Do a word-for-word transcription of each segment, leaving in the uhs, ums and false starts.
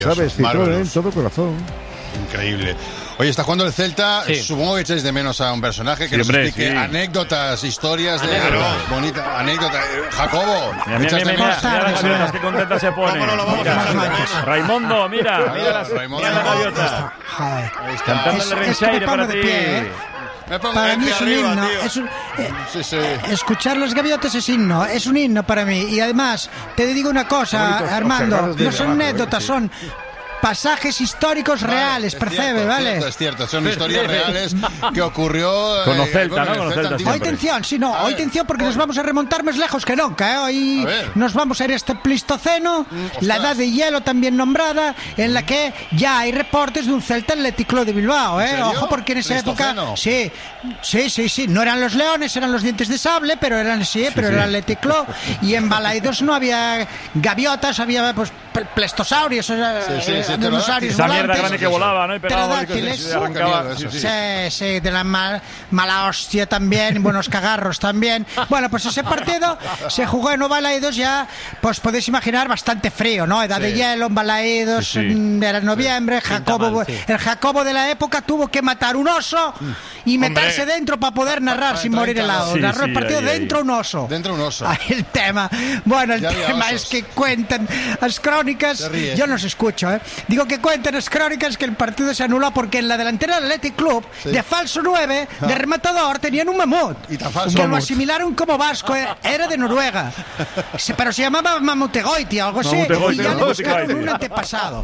¿Sabes? Citroën en todo corazón. Increíble. Oye, está jugando el Celta. Sí. Supongo que echáis de menos a un personaje que sí, nos hombre, explique sí. anécdotas, historias de claro. bonita anécdota. Jacobo, mira, mira, mira, mira, mira las gaviotas, qué contenta se pone. ¿Cómo no lo vamos mira, a hacer? Raimundo, mira, mira, mira las, Raimundo, mira la gaviota. Cantándole Rencheire para ti. Pie, ¿eh? Para mí es un arriba, himno, tío. es un, eh, sí, sí. escuchar los gaviotas es himno, es un himno para mí. Y además, te digo una cosa, Armando, no son anécdotas, son pasajes históricos vale, reales, percebe, ¿vale? Es cierto, es cierto, son historias reales que ocurrió... Con eh, Celta, ¿no? Con el Celta hoy atención, sí, no, hoy atención porque nos vamos a remontar más lejos que nunca, ¿eh? Hoy nos vamos a ir a este Pleistoceno, mm, la edad de hielo también nombrada, en la que ya hay reportes de un Celta Atlético de Bilbao, ¿eh? Ojo, porque en esa época... Sí, sí, sí, sí, no eran los leones, eran los dientes de sable, pero eran, sí, pero sí, era el Atlético, y en Balaidos no había gaviotas, había, pues, plestosaurios, o sea, sí, sí, sí. Dinosaurios esa mierda grande que volaba, ¿no? Y pegaba pterodáctiles. Sí, sí, sí, de la mal, mala hostia también, buenos cagarros también. Bueno, pues ese partido se jugó en Balaidos ya, pues podéis imaginar, bastante frío, ¿no? Edad sí. de hielo en Balaidos, sí, sí. era en noviembre, sí. Jacobo, mal, sí. el Jacobo de la época tuvo que matar un oso y meterse Hombre. dentro para poder narrar sin morir helado. Sí, Narró sí, el partido ahí, dentro ahí. un oso. Dentro un oso. Ahí el tema. Bueno, el ya tema es que cuentan las crónicas, yo no os escucho, ¿eh? Digo que cuentan las crónicas que el partido se anuló porque en la delantera del Athletic Club, sí. de falso nueve, ah. de rematador, tenían un mamut. Y tan falso que mamut. lo asimilaron como vasco, era de Noruega. Pero se llamaba Mamutegoiti, algo así. Y ya le buscaron un antepasado.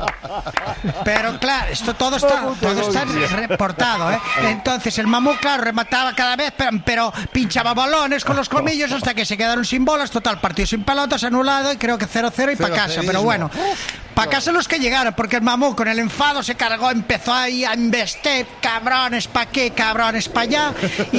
Pero claro, esto todo está, todo está reportado, ¿eh? Entonces el mamut, claro, remataba cada vez, pero, pero pinchaba balones con los colmillos hasta que se quedaron sin bolas. Total, partido sin pelotas, anulado y creo que cero cero y para casa. Pero bueno, para casa los que llegaron, porque el mamut con el enfado se cargó, empezó ahí a investir, cabrones pa' aquí, cabrones pa' allá,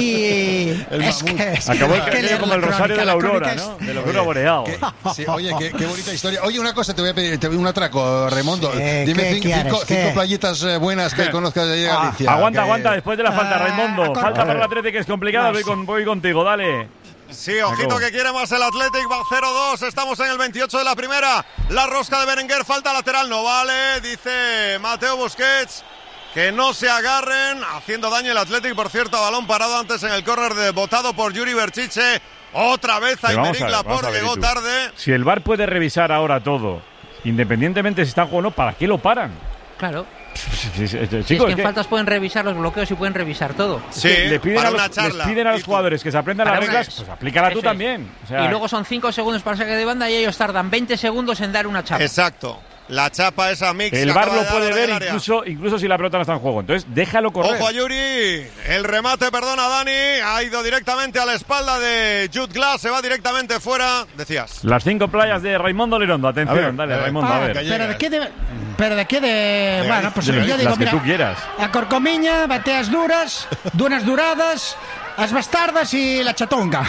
y el es que acabó el que como el rosario de la aurora, ¿no? De la aurora boreal. Sí, oye, qué, qué bonita historia. Oye, una cosa te voy a pedir, te voy a un atraco, Raimundo. Eh, Dime cinco, cinco, cinco ¿Qué? playitas buenas que conozcas de Galicia. Ah, aguanta, que... aguanta, después de la falta, ah, Raimundo. Falta para el Atlético, que es complicado, voy, con, voy contigo, dale. Sí, ojito que quiere más el Athletic, va cero dos, estamos en el veintiocho de la primera, la rosca de Berenguer, falta lateral, no vale, dice Mateo Busquets, que no se agarren, haciendo daño el Athletic, por cierto, balón parado antes en el córner de botado por Yuri Berchiche, otra vez Aymeric Laporte, llegó tarde. Si el V A R puede revisar ahora todo, independientemente si están jugando o no, ¿para qué lo paran? Claro. Sí, sí, sí, sí, chicos, es que en ¿qué? faltas pueden revisar los bloqueos y pueden revisar todo. Sí, le piden para a los, una charla. les piden a los jugadores que se aprendan las reglas, es. pues aplícala tú Eso también. O sea, y luego son cinco segundos para saque de banda y ellos tardan veinte segundos en dar una chapa. Exacto. La chapa esa mix. El V A R lo puede ver incluso, incluso si la pelota no está en juego. Entonces, déjalo correr. Ojo a Yuri. El remate, perdona, Dani. Ha ido directamente a la espalda de Jude Glass. Se va directamente fuera. Decías. Las cinco playas de Raimundo Lirondo. Atención, ver, dale, a ver, Raimundo, ah, a ver. Pero de qué de... Pero de qué de... de bueno, pues de yo digo, las que mira, tú quieras. a Corcomiña, bateas duras, dunas duradas, as bastardas y la chatonga.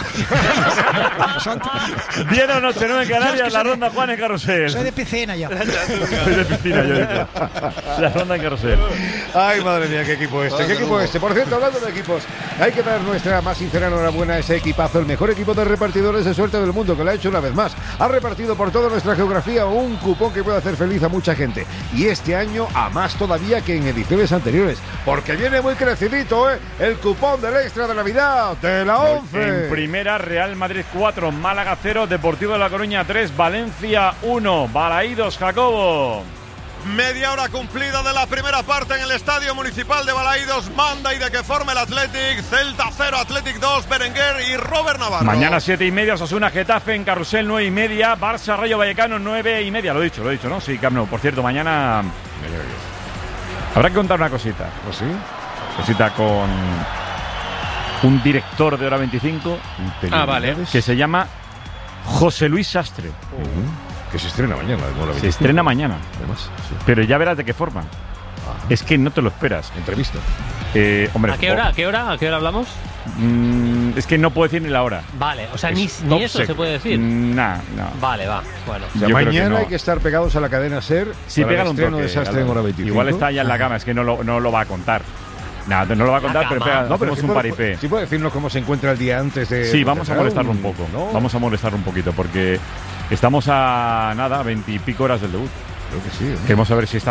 diez de la noche, nueve en Canarias, la ronda Juan en Carrusel. Soy de piscina yo. Soy de piscina yo. Digo. La ronda en Carrusel. Ay, madre mía, qué equipo este, qué equipo este. Por cierto, hablando de equipos, hay que dar nuestra más sincera enhorabuena a ese equipazo, el mejor equipo de repartidores de suerte del mundo, que lo ha hecho una vez más. Ha repartido por toda nuestra geografía un cupón que puede hacer feliz a mucha gente. Y este año a más todavía que en ediciones anteriores, porque viene muy crecidito, ¿eh? El cupón del extra de Navidad de la once. En primera, Real Madrid cuatro, Málaga cero, Deportivo de La Coruña tres, Valencia uno, Balaidos, Jacobo. Media hora cumplida de la primera parte en el Estadio Municipal de Balaidos. Manda y de qué forma el Athletic. Celta cero, Athletic dos, Berenguer y Robert Navarro. Mañana siete y media, Osasuna Getafe en Carrusel nueve y media, Barça Rayo Vallecano nueve y media. Lo he dicho, lo he dicho, ¿no? Sí, Camp Nou. Por cierto, mañana habrá que contar una cosita. ¿Oh, sí? Cosita con un director de Hora veinticinco. Ah, vale. Que se llama José Luis Sastre. Uh-huh. Que se estrena mañana. Se estrena mañana. Además, sí. Pero ya verás de qué forma. Ajá. Es que no te lo esperas. Entrevista. Eh, hombre, ¿A qué hora? ¿A qué hora? ¿A qué hora hablamos? Mm, es que no puedo decir ni la hora. Vale, o sea, es ni, ni eso sec. se puede decir. Nah, no. Vale, va. Bueno. O sea, Yo mañana creo que no. hay que estar pegados a la cadena SER. Sí, para pegan el un estreno toque. de Sastre en Hora veinticinco. Igual está ya en la cama, es que no lo, no lo va a contar. Nada, no lo va a contar, pero pega, no, pero hacemos sí un puede, paripé. Sí puede decirnos cómo se encuentra el día antes de... Sí, vamos a molestarlo un, un poco. ¿no? Vamos a molestarlo un poquito, porque estamos a nada, veintipico horas del debut. Creo que sí. ¿eh? Queremos saber si está